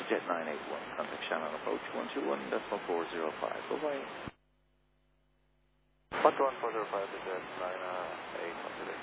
Jet 981, contact Shannon approach 121.405. Bye-bye. 11405 to Jet 981 today.